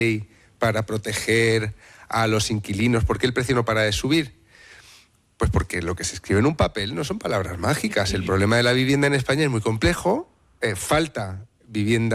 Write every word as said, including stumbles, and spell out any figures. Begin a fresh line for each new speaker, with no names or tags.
para proteger a los inquilinos? ¿Por qué el precio no para de subir? Pues porque lo que se escribe en un papel no son palabras mágicas. El problema de la vivienda en España es muy complejo, eh, falta vivienda